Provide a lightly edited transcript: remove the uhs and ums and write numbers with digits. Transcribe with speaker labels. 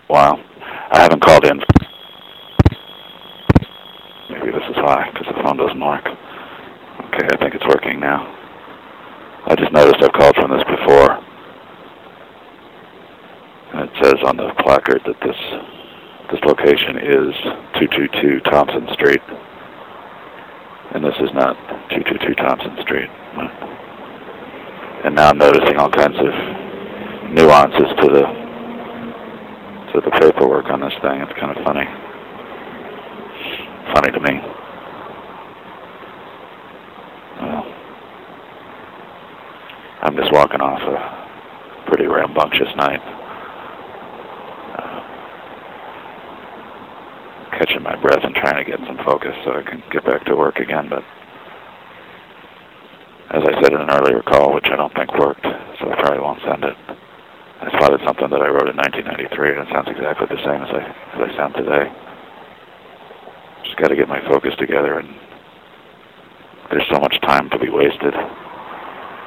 Speaker 1: Wow. I haven't called in. Maybe this is why, because the phone doesn't work. Okay, I think it's working now. I just noticed I've called from this before. And it says on the placard that this location is 222 Thompson Street. And this is not 222 Thompson Street. And now I'm noticing all kinds of nuances to the paperwork on this thing. It's kind of funny. Funny to me. Well, I'm just walking off a pretty rambunctious night. Catching my breath and trying to get some focus so I can get back to work again, but as I said in an earlier call, which I don't think worked, so I probably won't send it. I spotted something that I wrote in 1993, and it sounds exactly the same as I sound today. Just got to get my focus together, and there's so much time to be wasted.